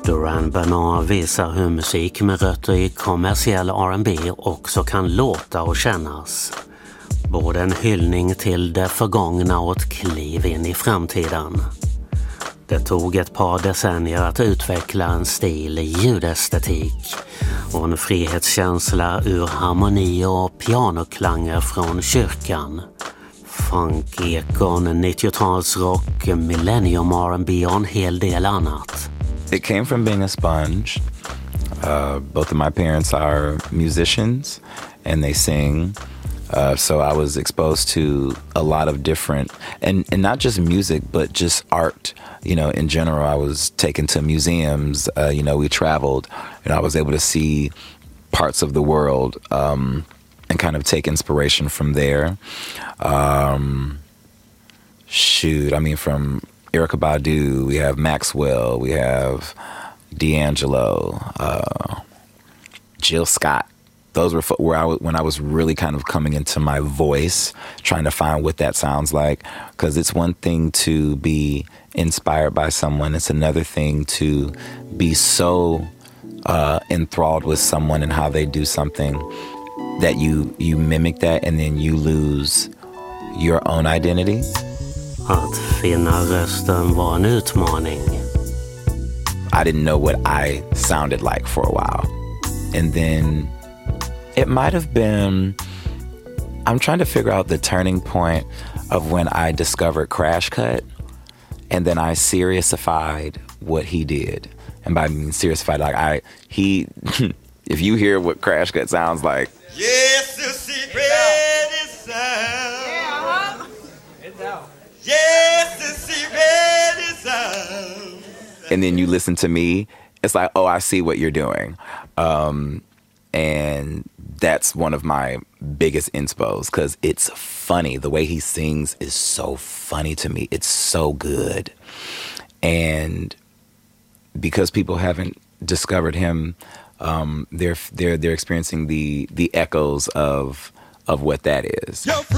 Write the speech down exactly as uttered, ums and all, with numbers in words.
Duran Bernard visar hur musik med rötter i kommersiell R and B också kan låta och kännas. Både en hyllning till det förgångna och ett kliv in i framtiden. Det tog ett par decennier att utveckla en stil i ljudestetik och en frihetskänsla ur harmoni och pianoklanger från kyrkan. Funk, ekon, nittiotalsrock, millennium R and B och en hel del annat. It came from being a sponge. Uh, both of my parents are musicians and they sing. Uh, so I was exposed to a lot of different, and, and not just music, but just art, you know, in general. I was taken to museums, uh, you know, we traveled, and I was able to see parts of the world um, and kind of take inspiration from there. Um, shoot, I mean, from Erykah Badu, we have Maxwell, we have D'Angelo, uh, Jill Scott. Those were where I was, when I was really kind of coming into my voice, trying to find what that sounds like. Because it's one thing to be inspired by someone. It's another thing to be so uh, enthralled with someone and how they do something that you, you mimic that and then you lose your own identity. Att finna rösten var en utmaning. I didn't know what I sounded like for a while. And then it might have been, I'm trying to figure out the turning point of when I discovered Crash Cut, and then I seriousified what he did. And by mean seriousified, like I, he, if you hear what Crash Cut sounds like. Yes, the secret is sound. Yeah, uh-huh. It's out. Yes, the secret is sound. And then you listen to me, it's like, oh, I see what you're doing. Um, and that's one of my biggest inspos because it's funny. The way he sings is so funny to me. It's so good. And because people haven't discovered him, um, they're they're they're experiencing the the echoes of of what that is. Yo,